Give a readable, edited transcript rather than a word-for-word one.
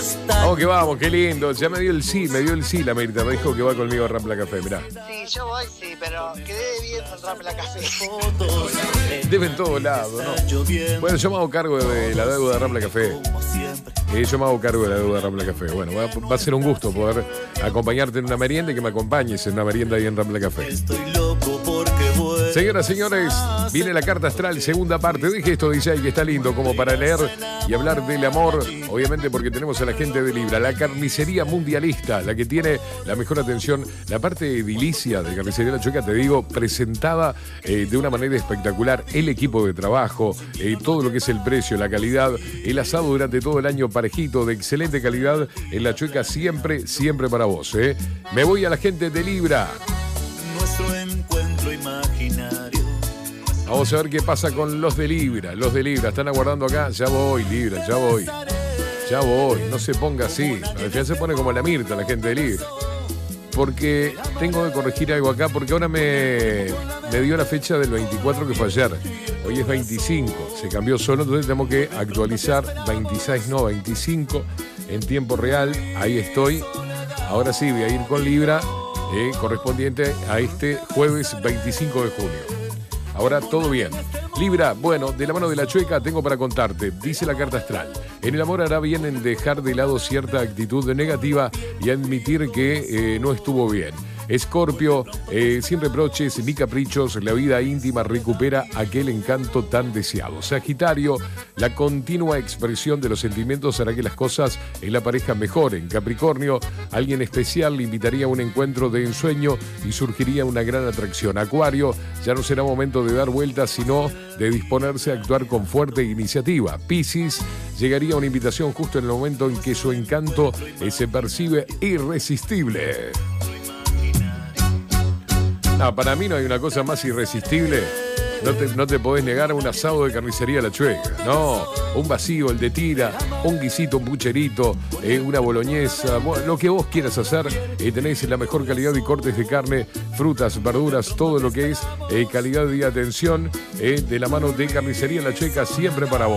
Vamos que vamos, qué lindo. Ya me dio el sí la Mirta. Me dijo que va conmigo a Rampla Café, mirá. Sí, yo voy, sí, pero quedé bien en Rampla Café. Debe en todos lados, ¿no? Bueno, yo me hago cargo de la deuda de Rampla Café. Yo me hago cargo de la deuda de Rampla Café. Bueno, va a ser un gusto poder acompañarte en una merienda y que me acompañes en una merienda ahí en Rampla Café. Señoras, señores, viene la carta astral, segunda parte. Dije esto, DJ, que está lindo como para leer y hablar del amor. Obviamente porque tenemos a la gente de Libra, la carnicería mundialista, la que tiene la mejor atención. La parte edilicia de Carnicería La Chueca, te digo, presentada de una manera espectacular. El equipo de trabajo, todo lo que es el precio, la calidad, el asado durante todo el año parejito, de excelente calidad. En La Chueca siempre, siempre para vos. Me voy a la gente de Libra. Nuestro encuentro imaginario. Vamos a ver qué pasa con los de Libra. Los de Libra están aguardando acá. Ya voy, Libra, ya voy. Ya voy, no se ponga así. Al final se pone como la Mirta, la gente de Libra. Porque tengo que corregir algo acá, porque ahora me dio la fecha del 24 que fue ayer. Hoy es 25, se cambió solo, entonces tenemos que actualizar 26, no, 25 en tiempo real. Ahí estoy. Ahora sí, voy a ir con Libra, correspondiente a este jueves 25 de junio. Ahora todo bien. Libra, bueno, de la mano de La Chueca tengo para contarte. Dice la carta astral: en el amor hará bien en dejar de lado cierta actitud negativa y admitir que no estuvo bien. Escorpio, sin reproches ni caprichos, la vida íntima recupera aquel encanto tan deseado. Sagitario, la continua expresión de los sentimientos hará que las cosas en la pareja mejoren. Capricornio, alguien especial le invitaría a un encuentro de ensueño y surgiría una gran atracción. Acuario, ya no será momento de dar vueltas, sino de disponerse a actuar con fuerte iniciativa. Piscis, llegaría una invitación justo en el momento en que su encanto se percibe irresistible. No, para mí no hay una cosa más irresistible. No te podés negar a un asado de Carnicería La Chueca. No, un vacío, el de tira, un guisito, un pucherito, una boloñesa, bueno, lo que vos quieras hacer. Tenés la mejor calidad y cortes de carne, frutas, verduras, todo lo que es calidad y atención de la mano de Carnicería La Chueca, siempre para vos.